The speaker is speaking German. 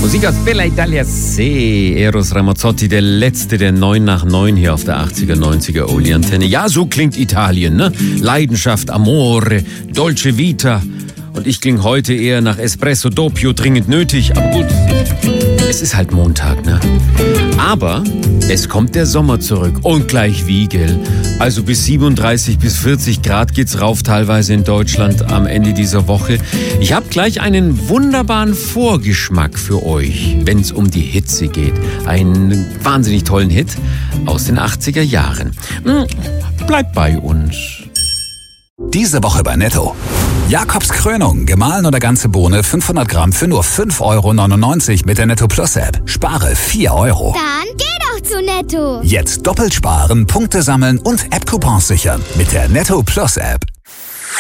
Musik aus Bella Italia C. Eros Ramazzotti, der letzte der 9 nach 9 hier auf der 80er, 90er Oli-Antenne. Ja, so klingt Italien, ne? Leidenschaft, Amore, Dolce Vita. Und ich klinge heute eher nach Espresso Doppio, dringend nötig. Aber gut, es ist halt Montag, ne? Aber es kommt der Sommer zurück. Und gleich wie, gell? Also bis 37 bis 40 Grad geht's rauf, teilweise in Deutschland am Ende dieser Woche. Ich habe gleich einen wunderbaren Vorgeschmack für euch, wenn es um die Hitze geht. Einen wahnsinnig tollen Hit aus den 80er Jahren. Bleibt bei uns. Diese Woche bei Netto. Jakobs Krönung, gemahlen oder ganze Bohne, 500 Gramm für nur 5,99 € mit der Netto Plus App. Spare 4 €. Dann geh doch zu Netto. Jetzt doppelt sparen, Punkte sammeln und App-Coupons sichern mit der Netto Plus App.